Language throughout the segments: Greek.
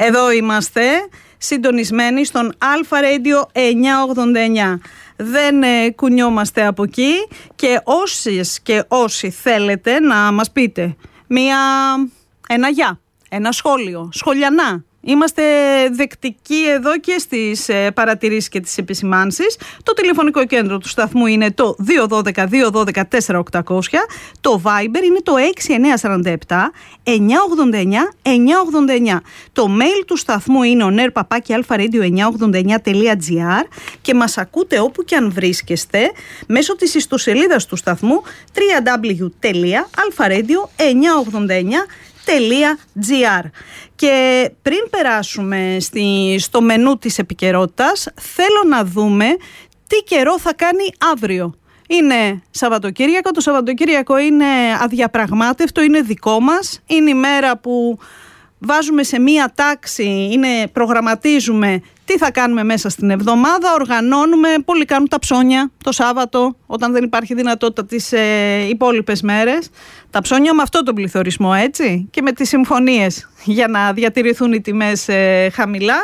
Εδώ είμαστε συντονισμένοι στον Alpha Radio 989. Δεν κουνιόμαστε από εκεί και όσες και όσοι θέλετε να μας πείτε ένα γεια, ένα σχόλιο, σχολιανά. Είμαστε δεκτικοί εδώ και στις παρατηρήσεις και τις επισημάνσεις. Το τηλεφωνικό κέντρο του σταθμού είναι το 212-212-4800. Το Viber είναι το 6947-989-989. Το mail του σταθμού είναι onair@alpharadio989.gr και μας ακούτε όπου και αν βρίσκεστε μέσω της ιστοσελίδας του σταθμού www.alpharadio989.gr. Και πριν περάσουμε στο μενού της επικαιρότητας, θέλω να δούμε τι καιρό θα κάνει αύριο. Είναι Σαββατοκύριακο, το Σαββατοκύριακο είναι αδιαπραγμάτευτο, είναι δικό μας, είναι η μέρα που βάζουμε σε μία τάξη, προγραμματίζουμε τι θα κάνουμε μέσα στην εβδομάδα, οργανώνουμε, πολλοί κάνουν τα ψώνια το Σάββατο όταν δεν υπάρχει δυνατότητα τις υπόλοιπες μέρες. Τα ψώνια με αυτό τον πληθωρισμό, έτσι, και με τις συμφωνίες για να διατηρηθούν οι τιμές χαμηλά.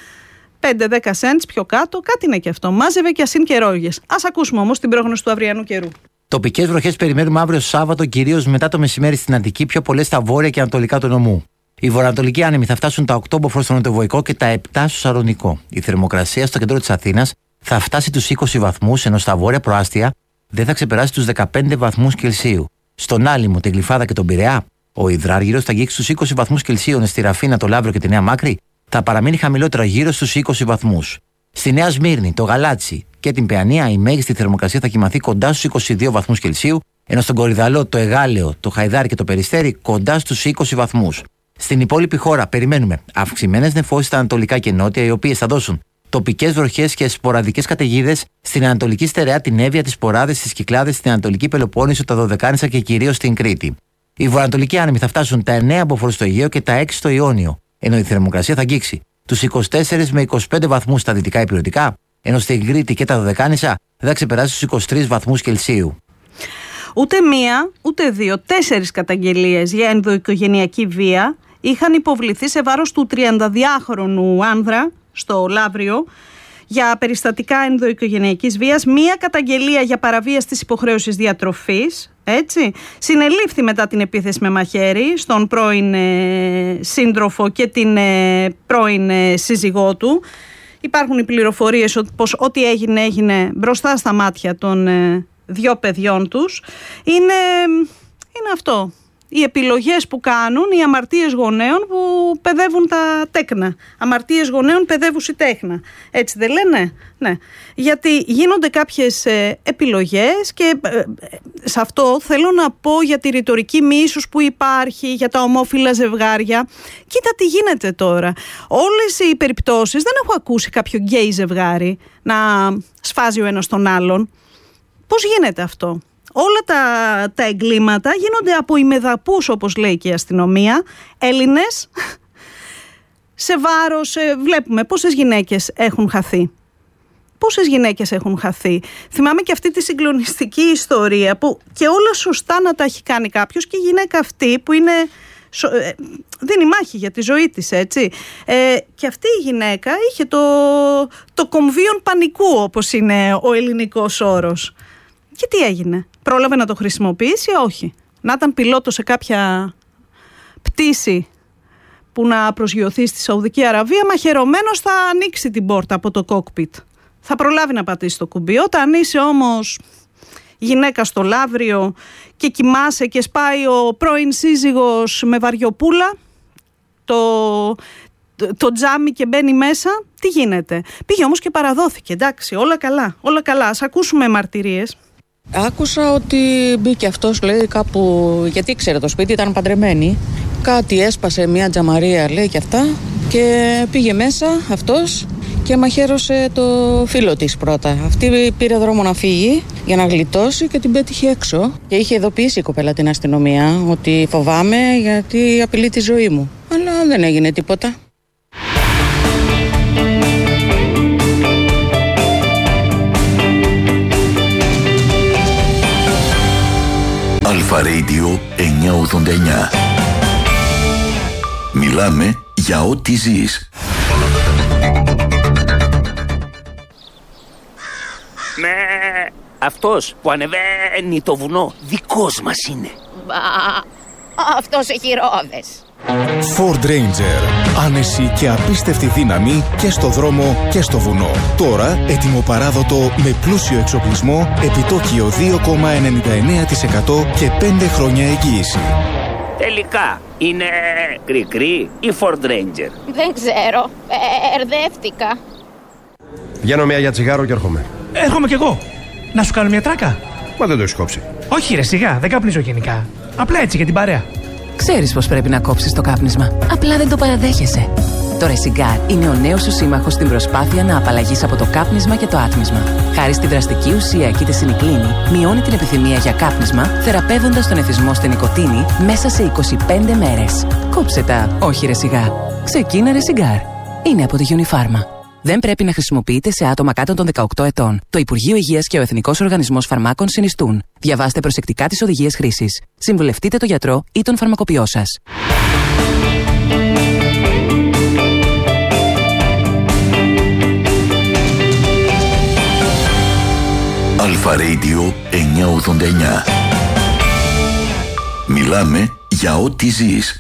5-10 cents πιο κάτω, κάτι είναι και αυτό. Μάζευε και ασύν και ρόγες. Ας ακούσουμε όμως την πρόγνωση του αυριανού καιρού. Τοπικές βροχές περιμένουμε αύριο Σάββατο, κυρίως μετά το μεσημέρι στην Αττική, πιο πολλές στα βόρεια και ανατολικά του νομού. Οι βορειοανατολικοί άνεμοι θα φτάσουν τα 8 μποφόρ στο νοτιοβοϊκό και τα 7 στο Σαρονικό. Η θερμοκρασία στο κέντρο της Αθήνας θα φτάσει τους 20 βαθμούς, ενώ στα βόρεια προάστια δεν θα ξεπεράσει τους 15 βαθμούς Κελσίου. Στον Άλυμο, την Γλυφάδα και τον Πειραιά, ο υδράργυρος θα αγγίξει στους 20 βαθμούς Κελσίου, στη Ραφίνα, το Λαύριο και τη Νέα Μάκρη θα παραμείνει χαμηλότερα γύρω στους 20 βαθμούς. Στη Νέα Σμύρνη, το Γαλάτσι και την Παιανία η μέγιστη θερμοκρασία θα κυμανθεί κοντά στους 22 βαθμούς Κελσίου, ενώ στον Κορυδαλό, το Εγάλεο, το Χαϊδάρι και το Περιστέρι κοντά στους 20 βαθμούς. Στην υπόλοιπη χώρα περιμένουμε αυξημένες νεφώσεις στα ανατολικά και νότια, οι οποίες θα δώσουν τοπικές βροχές και σποραδικές καταιγίδες στην ανατολική στερεά, την Εύβοια, τις Ποράδες, τις Κυκλάδες, στην ανατολική Πελοπόννησο, τα Δωδεκάνησα και κυρίως στην Κρήτη. Οι βορειοανατολικοί άνεμοι θα φτάσουν τα 9 μποφόρ στο Αιγαίο και τα 6 στο Ιόνιο, ενώ η θερμοκρασία θα αγγίξει τους 24 με 25 βαθμούς στα δυτικά υπηρετικά, ενώ στην Κρήτη και τα Δωδεκάνησα δεν θα ξεπεράσει τους 23 βαθμούς Κελσίου. Ούτε μία, ούτε δύο, 4 καταγγελίες για ενδοοικογενειακή βία είχαν υποβληθεί σε βάρος του 32χρονου άνδρα στο Λαύριο για περιστατικά ενδοοικογενειακής βίας, μία καταγγελία για παραβίαση της υποχρέωσης διατροφής, έτσι. Συνελήφθη μετά την επίθεση με μαχαίρι στον πρώην σύντροφο και την πρώην σύζυγό του. Υπάρχουν οι πληροφορίες πως ό,τι έγινε μπροστά στα μάτια των 2 παιδιών τους. Είναι αυτό. Οι επιλογές που κάνουν, οι αμαρτίες γονέων που παιδεύουν τα τέκνα. Αμαρτίες γονέων παιδεύουσι τέχνα. Έτσι δεν λένε? Ναι. Γιατί γίνονται κάποιες επιλογές και σε αυτό θέλω να πω για τη ρητορική μίσους που υπάρχει, για τα ομόφυλα ζευγάρια. Κοίτα τι γίνεται τώρα. Όλες οι περιπτώσεις, δεν έχω ακούσει κάποιο γκέι ζευγάρι να σφάζει ο ένας τον άλλον. Πώς γίνεται αυτό? Όλα τα εγκλήματα γίνονται από ημεδαπούς, όπως λέει και η αστυνομία, Έλληνες, σε βάρος. Βλέπουμε πόσες γυναίκες έχουν χαθεί. Θυμάμαι και αυτή τη συγκλονιστική ιστορία που και όλα σωστά να τα έχει κάνει κάποιος, και η γυναίκα αυτή που δίνει μάχη για τη ζωή της, έτσι. Και αυτή η γυναίκα είχε το κομβίον πανικού, όπως είναι ο ελληνικός όρος. Και τι έγινε? Πρόλαβε να το χρησιμοποιήσει? Όχι. Να ήταν πιλότο σε κάποια πτήση που να προσγειωθεί στη Σαουδική Αραβία, μαχαιρωμένος θα ανοίξει την πόρτα από το κόκπιτ. Θα προλάβει να πατήσει το κουμπί. Όταν είσαι όμως γυναίκα στο Λαύριο και κοιμάσαι και σπάει ο πρώην σύζυγος με βαριοπούλα το τζάμι και μπαίνει μέσα, τι γίνεται? Πήγε όμως και παραδόθηκε, εντάξει, όλα καλά. Ας ακούσουμε μαρτυρίες. Άκουσα ότι μπήκε αυτός, λέει, κάπου, γιατί ήξερε το σπίτι, ήταν παντρεμένη. Κάτι έσπασε μια τζαμαρία, λέει, και αυτά, και πήγε μέσα αυτός και μαχαίρωσε το φίλο της πρώτα. Αυτή πήρε δρόμο να φύγει για να γλιτώσει και την πέτυχε έξω. Και είχε ειδοποιήσει η κοπέλα την αστυνομία ότι φοβάμαι γιατί απειλεί τη ζωή μου. Αλλά δεν έγινε τίποτα. Alpha Radio 989. Μιλάμε για ό,τι ζεις. Με αυτός που ανεβαίνει το βουνό δικός μας είναι. Αυτός έχει ρόδες. Ford Ranger. Άνεση και απίστευτη δύναμη και στο δρόμο και στο βουνό. Τώρα ετοιμοπαράδοτο με πλούσιο εξοπλισμό, επιτόκιο 2,99% και 5 χρόνια εγγύηση. Τελικά είναι κρικρί ή Ford Ranger? Δεν ξέρω. Ερδεύτηκα. Βγαίνω μια για τσιγάρο και έρχομαι. Έρχομαι κι εγώ. Να σου κάνω μια τράκα. Μα δεν το έχεις κόψει. Όχι ρε, σιγά, δεν καπνίζω γενικά. Απλά έτσι για την παρέα. Ξέρεις πως πρέπει να κόψεις το κάπνισμα. Απλά δεν το παραδέχεσαι. Το Resigar είναι ο νέος σου σύμμαχος στην προσπάθεια να απαλλαγείς από το κάπνισμα και το άτμισμα. Χάρη στη δραστική ουσία κητεσινικλίνη, μειώνει την επιθυμία για κάπνισμα, θεραπεύοντας τον εθισμό στην νοικοτήνη μέσα σε 25 μέρες. Κόψε τα, όχι Resigar. Ξεκίνα Resigar. Είναι από τη Unifarma. Δεν πρέπει να χρησιμοποιείται σε άτομα κάτω των 18 ετών. Το Υπουργείο Υγείας και ο Εθνικός Οργανισμός Φαρμάκων συνιστούν. Διαβάστε προσεκτικά τις οδηγίες χρήσης. Συμβουλευτείτε τον γιατρό ή τον φαρμακοποιό σας. Αλφα Radio 989. Μιλάμε για ό,τι ζεις.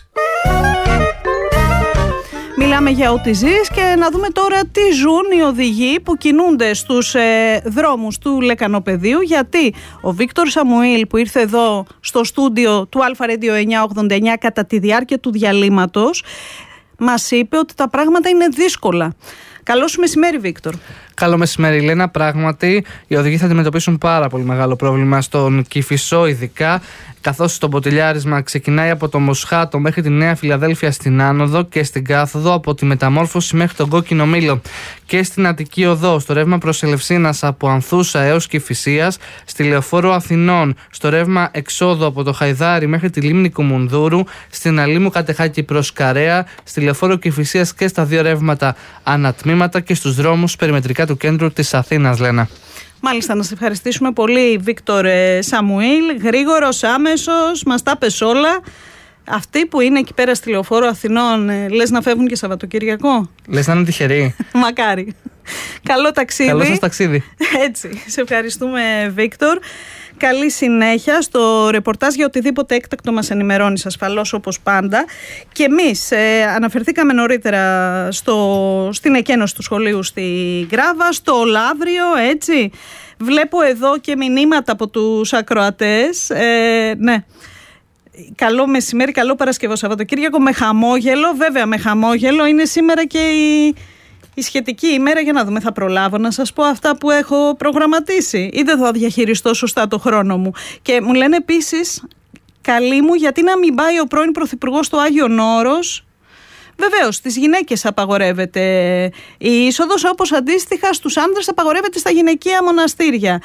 Μιλάμε για ό,τι ζεις και να δούμε τώρα τι ζουν οι οδηγοί που κινούνται στους δρόμους του Λεκανοπεδίου, γιατί ο Βίκτορ Σαμουήλ που ήρθε εδώ στο στούντιο του Αλφα Radio 989 κατά τη διάρκεια του διαλύματος μας είπε ότι τα πράγματα είναι δύσκολα. Καλό σου μεσημέρι, Βίκτορ. Καλό μεσημέρι, Λένα. Πράγματι, οι οδηγοί θα αντιμετωπίσουν πάρα πολύ μεγάλο πρόβλημα στον Κηφισό, ειδικά καθώς το ποτηλιάρισμα ξεκινάει από το Μοσχάτο μέχρι τη Νέα Φιλαδέλφια στην άνοδο και στην κάθοδο, από τη Μεταμόρφωση μέχρι τον Κόκκινο Μήλο, και στην Αττική Οδό, στο ρεύμα προς Ελευσίνας από Ανθούσα έως Κηφισίας, στη Λεωφόρο Αθηνών, στο ρεύμα εξόδου από το Χαϊδάρι μέχρι τη Λίμνη Κουμουνδούρου, στην Αλήμου Κατεχάκη προς Καρέα, στη Λεωφόρο Κηφισίας και στα δύο ρεύματα ανατμήματα και στους δρόμους περιμετρικά του κέντρου της Αθήνας, Λένα. Μάλιστα, να σε ευχαριστήσουμε πολύ, Βίκτορ Σαμουήλ. Γρήγορος, άμεσος, μας τα πες όλα. Αυτοί που είναι εκεί πέρα στη Λεωφόρο Αθηνών, λες να φεύγουν και Σαββατοκύριακο? Λες να είναι τυχεροί. Μακάρι. Καλό ταξίδι. Καλό σας ταξίδι. Έτσι, σε ευχαριστούμε, Βίκτορ. Καλή συνέχεια στο ρεπορτάζ. Για οτιδήποτε έκτακτο μας ενημερώνεις ασφαλώς, όπως πάντα. Και εμείς αναφερθήκαμε νωρίτερα στην εκένωση του σχολείου στη Γκράβα, στο Λαύριο, έτσι. Βλέπω εδώ και μηνύματα από τους ακροατές. Ναι. Καλό μεσημέρι, καλό Παρασκευό Σαββατοκύριακο, με χαμόγελο. Βέβαια, με χαμόγελο. Είναι σήμερα και η σχετική ημέρα. Για να δούμε, θα προλάβω να σας πω αυτά που έχω προγραμματίσει ή δεν θα διαχειριστώ σωστά το χρόνο μου? Και μου λένε επίσης, καλή μου, γιατί να μην πάει ο πρώην Πρωθυπουργός στο Άγιον Όρος? Βεβαίως, στις γυναίκες απαγορεύεται η είσοδος, όπως αντίστοιχα στους άνδρες απαγορεύεται στα γυναικεία μοναστήρια.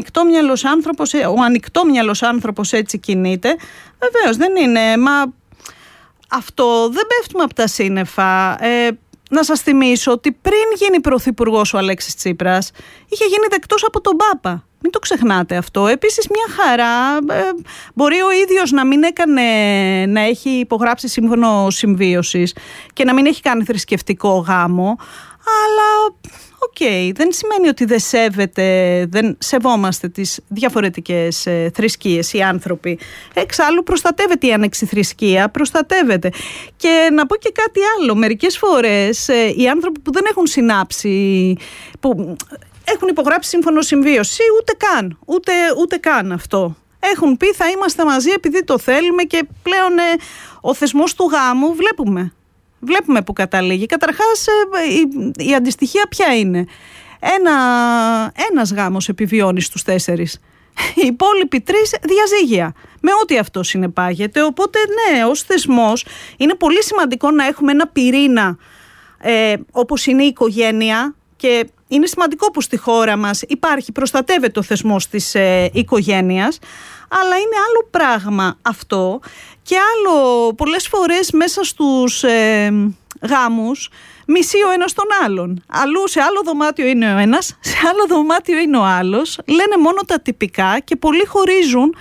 Ο ανοιχτόμυαλος άνθρωπος έτσι κινείται. Βεβαίως, δεν είναι. Μα αυτό δεν πέφτουμε από τα σύννεφα. Να σας θυμίσω ότι πριν γίνει πρωθυπουργός ο Αλέξης Τσίπρας, είχε γίνει δεκτός από τον Πάπα. Μην το ξεχνάτε αυτό. Επίσης, μια χαρά, μπορεί ο ίδιος να μην να έχει υπογράψει σύμφωνο συμβίωσης και να μην έχει κάνει θρησκευτικό γάμο, αλλά δεν σημαίνει ότι δεν σεβόμαστε τις διαφορετικές θρησκείες οι άνθρωποι. Εξάλλου προστατεύεται η ανεξιθρησκεία, προστατεύεται. Και να πω και κάτι άλλο. Μερικές φορές οι άνθρωποι που δεν έχουν συνάψει, που έχουν υπογράψει σύμφωνο συμβίωση, ούτε καν αυτό. Έχουν πει θα είμαστε μαζί επειδή το θέλουμε, και πλέον ο θεσμός του γάμου βλέπουμε που καταλήγει. Καταρχάς η αντιστοιχεία ποια είναι? Ένας γάμος επιβιώνει στους 4. Οι υπόλοιποι 3 διαζύγια, με ό,τι αυτό συνεπάγεται. Οπότε ναι, ως θεσμός είναι πολύ σημαντικό να έχουμε ένα πυρήνα όπως είναι η οικογένεια, και είναι σημαντικό που στη χώρα μας προστατεύεται ο θεσμός της οικογένειας, αλλά είναι άλλο πράγμα αυτό, και άλλο πολλές φορές μέσα στους γάμους μισεί ο ένας τον άλλον. Αλλού σε άλλο δωμάτιο είναι ο ένας, σε άλλο δωμάτιο είναι ο άλλος, λένε μόνο τα τυπικά και πολλοί χωρίζουν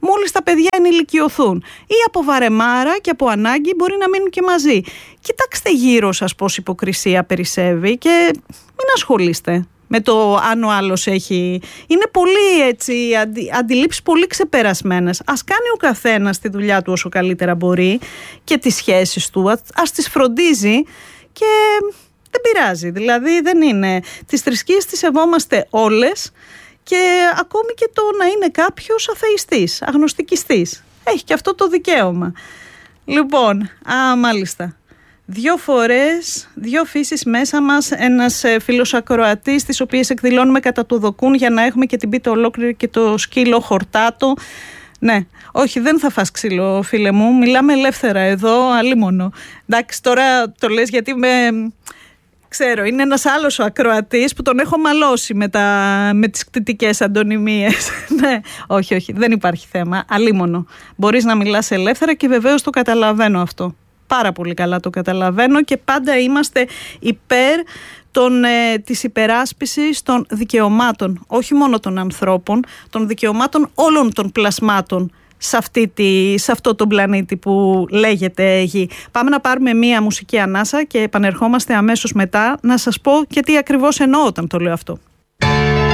μόλις τα παιδιά ενηλικιωθούν. Ή από βαρεμάρα και από ανάγκη μπορεί να μείνουν και μαζί. Κοιτάξτε γύρω σας πώς υποκρισία περισσεύει και μην ασχολείστε με το αν ο άλλος έχει. Είναι πολύ έτσι, αντιλήψεις πολύ ξεπερασμένες. Ας κάνει ο καθένας τη δουλειά του όσο καλύτερα μπορεί και τις σχέσεις του, ας τις φροντίζει και δεν πειράζει. Δηλαδή δεν είναι. Τις θρησκείες τις σεβόμαστε όλες και ακόμη και το να είναι κάποιος αθεϊστής, αγνωστικιστής. Έχει και αυτό το δικαίωμα. Λοιπόν, μάλιστα. 2 φορές, 2 φύσεις μέσα μας, ένας φίλος ακροατής, τις οποίες εκδηλώνουμε κατά το δοκούν για να έχουμε και την πίτα ολόκληρη και το σκύλο χορτάτο. Ναι, όχι, δεν θα φας ξύλο, φίλε μου, μιλάμε ελεύθερα εδώ, αλίμονο. Εντάξει, τώρα το λες γιατί ξέρω, είναι ένας άλλος ο ακροατής που τον έχω μαλώσει με τις κτητικές αντωνυμίες. Ναι, όχι, δεν υπάρχει θέμα, αλίμονο. Μπορείς να μιλάς ελεύθερα και βεβαίως το καταλαβαίνω αυτό. Πάρα πολύ καλά το καταλαβαίνω και πάντα είμαστε υπέρ της υπεράσπισης των δικαιωμάτων, όχι μόνο των ανθρώπων, των δικαιωμάτων όλων των πλασμάτων σε αυτό το πλανήτη που λέγεται γη. Πάμε να πάρουμε μία μουσική ανάσα και επανερχόμαστε αμέσως μετά να σας πω και τι ακριβώς εννοώ όταν το λέω αυτό.